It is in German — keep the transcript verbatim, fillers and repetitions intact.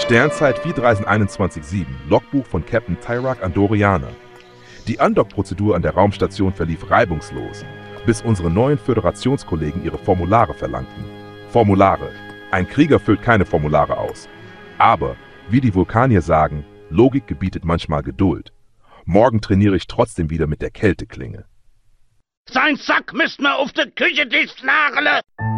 Sternzeit vier drei eins eins sieben, Logbuch von Captain Tyrak Andorianer. Die Andock-Prozedur an der Raumstation verlief reibungslos, bis unsere neuen Föderationskollegen ihre Formulare verlangten. Formulare. Ein Krieger füllt keine Formulare aus. Aber, wie die Vulkanier sagen, Logik gebietet manchmal Geduld. Morgen trainiere ich trotzdem wieder mit der Kälteklinge. Sein Sack müsst mir auf der Küche dicht nageln!